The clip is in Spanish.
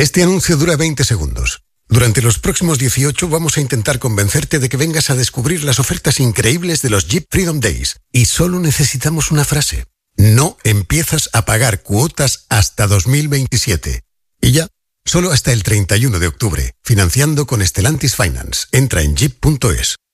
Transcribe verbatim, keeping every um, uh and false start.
Este anuncio dura veinte segundos. Durante los próximos dieciocho vamos a intentar convencerte de que vengas a descubrir las ofertas increíbles de los Jeep Freedom Days. Y solo necesitamos una frase. No empiezas a pagar cuotas hasta dos mil veintisiete. Y ya, solo hasta el treinta y uno de octubre. Financiando con Stellantis Finance. Entra en jeep punto es.